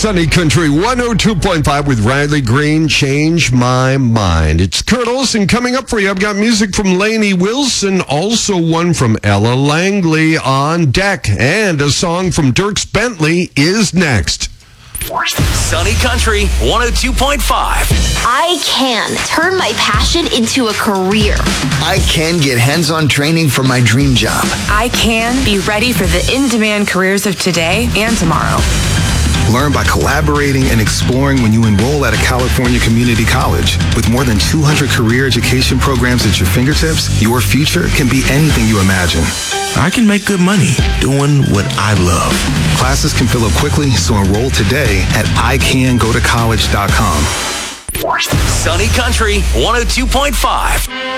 Sunny Country 102.5 with Riley Green, Change My Mind. It's Kurt Olson coming up for you. I've got music from Lainey Wilson, also one from Ella Langley on deck, and a song from Dierks Bentley is next. Sunny Country 102.5. I can turn my passion into a career. I can get hands-on training for my dream job. I can be ready for the in-demand careers of today and tomorrow. Learn by collaborating and exploring when you enroll at a California community college. With more than 200 career education programs at your fingertips, your future can be anything you imagine. I can make good money doing what I love. Classes can fill up quickly, so enroll today at icangotocollege.com. Sunny Country 102.5.